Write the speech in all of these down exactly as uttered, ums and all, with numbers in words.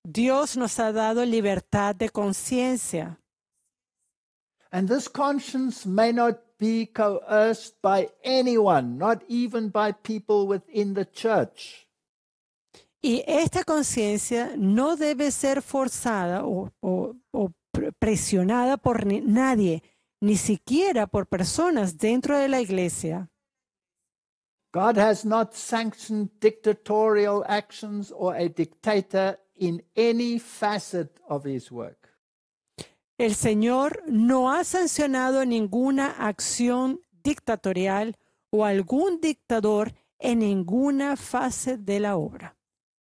Dios nos ha dado libertad de conciencia. And this conscience may not be coerced by anyone, not even by people within the church. Y esta conciencia no debe ser forzada o, o- o presionada por ni- nadie, ni siquiera por personas dentro de la iglesia. God has not sanctioned dictatorial actions or a dictator in any facet of his work. El Señor no ha sancionado ninguna acción dictatorial o algún dictador en ninguna fase de la obra.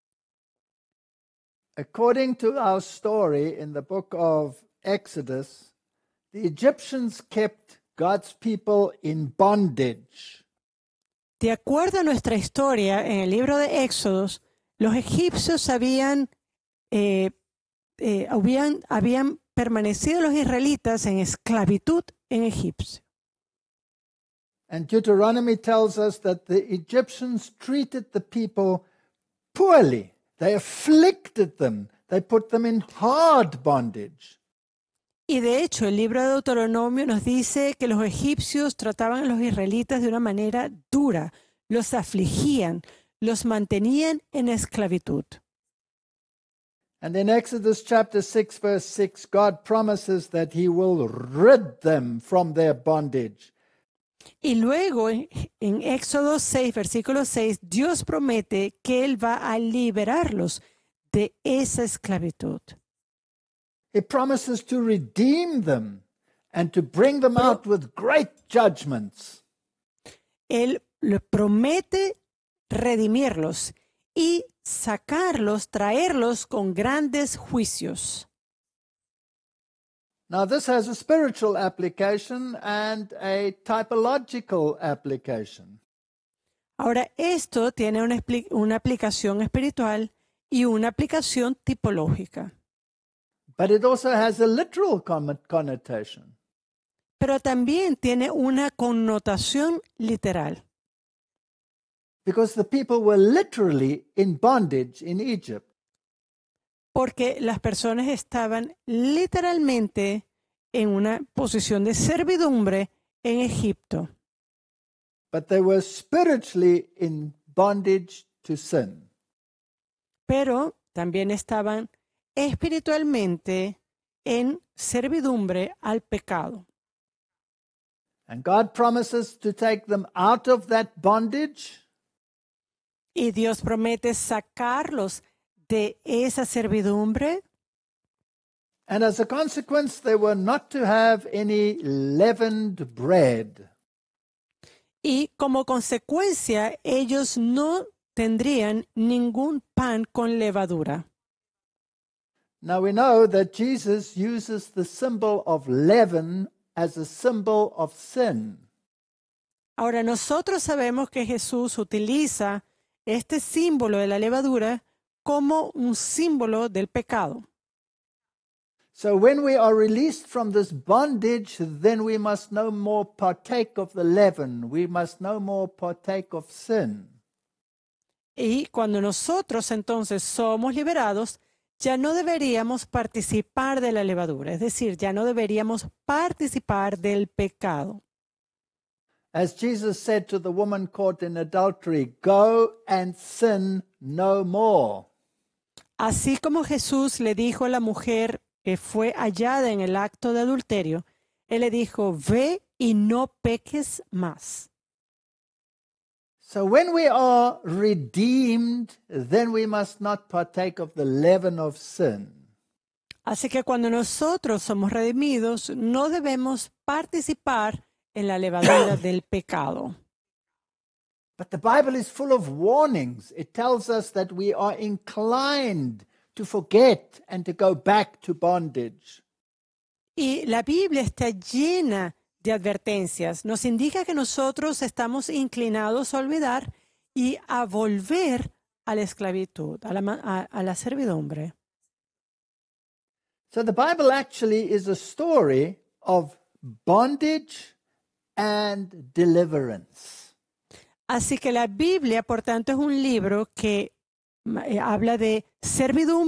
According to our story in the book of Exodus, the Egyptians kept God's people in bondage. De acuerdo a nuestra historia en el libro de Éxodos, los egipcios habían, eh, eh, habían, habían permanecido los israelitas en esclavitud en Egipcio. And Deuteronomy tells us that the Egyptians treated the people poorly. They afflicted them. They put them in hard bondage. Y de hecho, el libro de Deuteronomio nos dice que los egipcios trataban a los israelitas de una manera dura, los afligían, los mantenían en esclavitud. And in Exodus chapter six, verse six, God promises that he will rid them from their bondage. Y luego en, en Éxodo seis, versículo seis, Dios promete que Él va a liberarlos de esa esclavitud. He promises to redeem them and to bring them out with great judgments. Él le promete redimirlos y sacarlos, traerlos con grandes juicios. Now, this has a spiritual application and a typological application. Ahora, esto tiene una, expli- una aplicación espiritual y una aplicación tipológica, But it also has a literal con- connotation. pero también tiene una connotación literal, Because the people were literally in bondage in Egypt. porque las personas estaban literalmente en una posición de servidumbre en Egipto, But they were spiritually in bondage to sin. pero también estaban espiritualmente en servidumbre al pecado. And God promises to take them out of that bondage Y Dios promete sacarlos de esa servidumbre, and as a consequence, they were not to have any leavened bread. y como consecuencia ellos no tendrían ningún pan con levadura. Now we know that Jesus uses the symbol of leaven as a symbol of sin. Ahora nosotros sabemos que Jesús utiliza este símbolo de la levadura como un símbolo del pecado. So when we are released from this bondage, then we must no more partake of the leaven. We must no more partake of sin. Y cuando nosotros entonces somos liberados, ya no deberíamos participar de la levadura, es decir, ya no deberíamos participar del pecado. As Jesus said to the woman caught in adultery, go and sin no more. Así como Jesús le dijo a la mujer que fue hallada en el acto de adulterio, Él le dijo, ve y no peques más. So when we are redeemed, then we must not partake of the leaven of sin. Así que cuando nosotros somos redimidos, no debemos participar en la levadura del pecado. But the Bible is full of warnings. It tells us that we are inclined to forget and to go back to bondage. Y la Biblia está llena de advertencias. Nos indica que nosotros estamos inclinados a olvidar y a volver a la esclavitud, a la, ma- a- a la servidumbre. So the Bible actually is a story of bondage and deliverance. Así que la Biblia, por tanto, es un libro que eh, habla de servidumbre